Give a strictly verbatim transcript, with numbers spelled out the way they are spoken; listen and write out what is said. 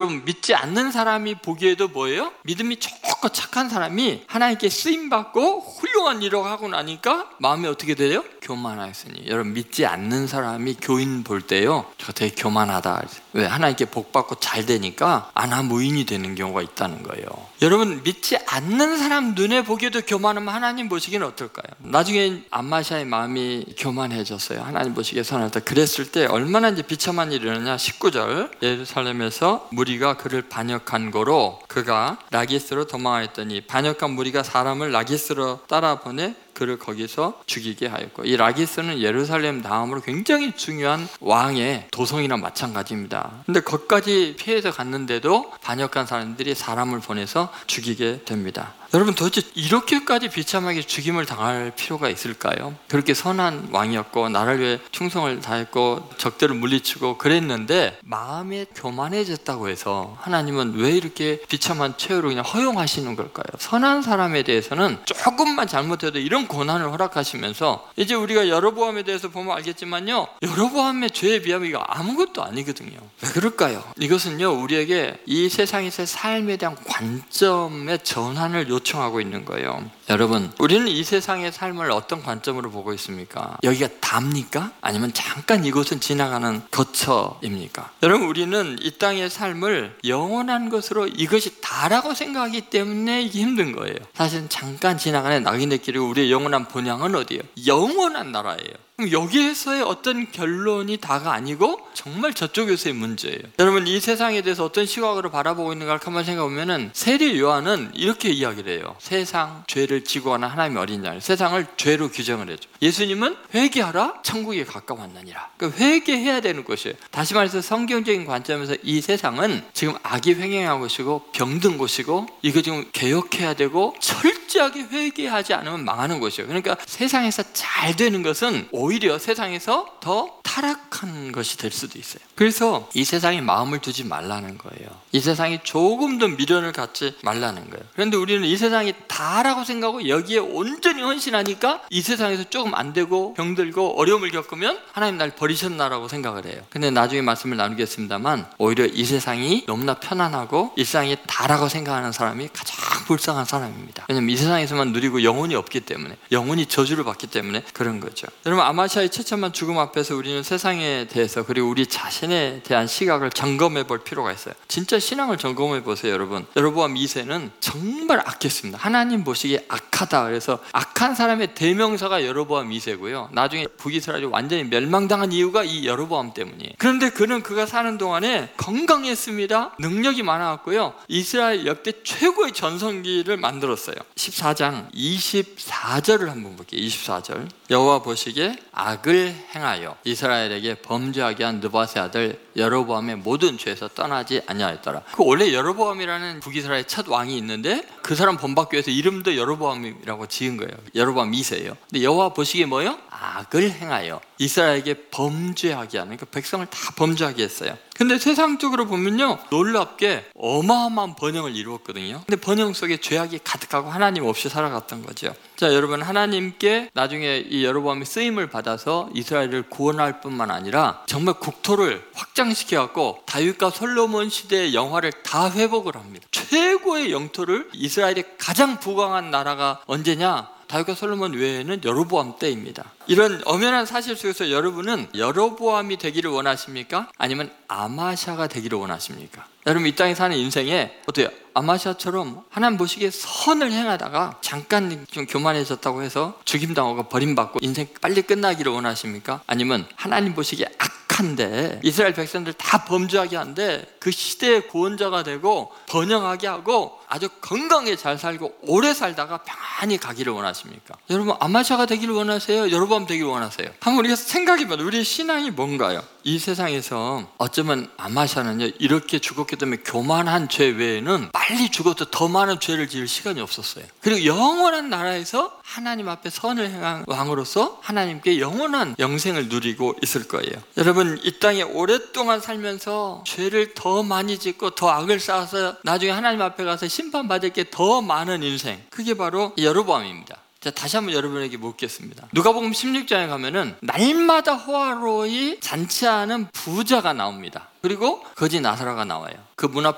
여러분 믿지 않는 사람이 보기에도 뭐예요? 믿음이 좋고 착한 사람이 하나님께 쓰임받고 훌륭한 일을 하고 나니까 마음이 어떻게 돼요? 교만하였으니. 여러분 믿지 않는 사람이 교인 볼 때요, 저 되게 교만하다. 왜? 하나님께 복받고 잘 되니까 아나무인이 되는 경우가 있다는 거예요. 여러분 믿지 않는 사람 눈에 보기에도 교만하면 하나님 보시기는 어떨까요? 나중에 암마샤의 마음이 교만해졌어요. 하나님 보시기에 선하다. 그랬을 때 얼마나 이제 비참한 일이 일어나냐. 십구 절, 예루살렘에서 무리가 그를 반역한 거로 그가 라기스로 도망하였더니 반역한 무리가 사람을 라기스로 따라보내 그를 거기서 죽이게 하였고, 이 라기스는 예루살렘 다음으로 굉장히 중요한 왕의 도성이랑 마찬가지입니다. 근데 거기까지 피해서 갔는데도 반역한 사람들이 사람을 보내서 죽이게 됩니다. 여러분 도대체 이렇게까지 비참하게 죽임을 당할 필요가 있을까요? 그렇게 선한 왕이었고 나를 위해 충성을 다했고 적들을 물리치고 그랬는데 마음에 교만해졌다고 해서 하나님은 왜 이렇게 비참한 최후를 그냥 허용하시는 걸까요? 선한 사람에 대해서는 조금만 잘못해도 이런 고난을 허락하시면서, 이제 우리가 여로보암에 대해서 보면 알겠지만요, 여로보암의 죄에 비하면 이거 아무것도 아니거든요. 왜 그럴까요? 이것은요 우리에게 이 세상에서의 삶에 대한 관점의 전환을 요청하고 있는 거예요. 여러분, 우리는 이 세상의 삶을 어떤 관점으로 보고 있습니까? 여기가 답니까? 아니면 잠깐 이곳은 지나가는 거처입니까? 여러분, 우리는 이 땅의 삶을 영원한 것으로 이것이 다라고 생각하기 때문에 이게 힘든 거예요. 사실은 잠깐 지나가는 낙인의길이고 우리의 영원한 본향은 어디예요? 영원한 나라예요. 그럼 여기에서의 어떤 결론이 다가 아니고 정말 저쪽에서의 문제예요. 여러분, 이 세상에 대해서 어떤 시각으로 바라보고 있는가 한번 생각해보면 세례 요한은 이렇게 이야기를 해요. 세상 죄를 지고 가는 하나님의 어린 양, 세상을 죄로 규정을 해줘. 예수님은 회개하라, 천국에 가까웠느니라. 그러니까 회개해야 되는 것이에요. 다시 말해서 성경적인 관점에서 이 세상은 지금 악이 횡행한 곳이고 병든 곳이고 이거 지금 개혁해야 되고 철저하게 회개하지 않으면 망하는 곳이에요. 그러니까 세상에서 잘 되는 것은 오히려 세상에서 더 타락한 것이 될 수도 있어요. 그래서 이 세상에 마음을 두지 말라는 거예요. 이 세상에 조금 더 미련을 갖지 말라는 거예요. 그런데 우리는 이 세상이 다라고 생각하고 여기에 온전히 헌신하니까 이 세상에서 조금 안 되고 병들고 어려움을 겪으면 하나님 날 버리셨나라고 생각을 해요. 근데 나중에 말씀을 나누겠습니다만 오히려 이 세상이 너무나 편안하고 이 세상이 다라고 생각하는 사람이 가장 불쌍한 사람입니다. 왜냐하면 이 세상에서만 누리고 영혼이 없기 때문에, 영혼이 저주를 받기 때문에 그런 거죠. 여러분, 아마샤의 처참한 죽음 앞에서 우리는 세상에 대해서 그리고 우리 자신에 대한 시각을 점검해 볼 필요가 있어요. 진짜 신앙을 점검해 보세요. 여러분, 여로보암 이 세는 정말 악했습니다. 하나님 보시기에 악하다. 그래서 악한 사람의 대명사가 여로보암 이 세고요, 나중에 북이스라엘이 완전히 멸망당한 이유가 이 여로보암 때문이에요. 그런데 그는 그가 사는 동안에 건강했습니다. 능력이 많아갖고요, 이스라엘 역대 최고의 전성기를 만들었어요. 십사 장 이십사 절을 한번 볼게요. 이십사 절, 여호와 보시기에 악을 행하여 이스라엘에게 범죄하게 한 느바세 아들 여로보암의 모든 죄에서 떠나지 아니하였더라. 그 원래 여로보암이라는 북이스라엘 첫 왕이 있는데 그 사람 본받기 위해서 이름도 여로보암이라고 지은 거예요. 여로보암 이 세예요. 근데 여호와 보시기에 뭐예요? 악을 행하여 이스라엘에게 범죄하게 하는, 그러니까 백성을 다 범죄하게 했어요. 근데 세상적으로 보면요, 놀랍게 어마어마한 번영을 이루었거든요. 근데 번영 속에 죄악이 가득하고 하나님 없이 살아갔던 거죠. 자, 여러분, 하나님께 나중에 이 여로보암이 쓰임을 받아서 이스라엘을 구원할 뿐만 아니라 정말 국토를 확장시켜갖고 다윗과 솔로몬 시대의 영화를 다 회복을 합니다. 최고의 영토를, 이스라엘의 가장 부강한 나라가 언제냐? 다윗과 솔로몬 외에는 여로보암 때입니다. 이런 엄연한 사실 속에서 여러분은 여로보암이 되기를 원하십니까? 아니면 아마샤가 되기를 원하십니까? 여러분, 이 땅에 사는 인생에 어때요? 아마샤처럼 하나님 보시기에 선을 행하다가 잠깐 좀 교만해졌다고 해서 죽임당하고 버림받고 인생 빨리 끝나기를 원하십니까? 아니면 하나님 보시기에 악한데 이스라엘 백성들 다 범죄하게 한데 그 시대의 구원자가 되고 번영하게 하고 아주 건강하게 잘 살고 오래 살다가 평안히 가기를 원하십니까? 여러분, 아마샤가 되기를 원하세요? 여로보암 되기를 원하세요? 한번 우리가 생각해봐요. 우리의 신앙이 뭔가요? 이 세상에서 어쩌면 아마샤는요, 이렇게 죽었기 때문에 교만한 죄 외에는 빨리 죽어도 더 많은 죄를 지을 시간이 없었어요. 그리고 영원한 나라에서 하나님 앞에 선을 행한 왕으로서 하나님께 영원한 영생을 누리고 있을 거예요. 여러분, 이 땅에 오랫동안 살면서 죄를 더 많이 짓고 더 악을 쌓아서 나중에 하나님 앞에 가서 심판받을 게 더 많은 인생, 그게 바로 여로보암입니다. 자, 다시 한번 여러분에게 묻겠습니다. 누가복음 십육 장에 가면은 날마다 호화로이 잔치하는 부자가 나옵니다. 그리고 거지 나사로가 나와요. 그 문 앞에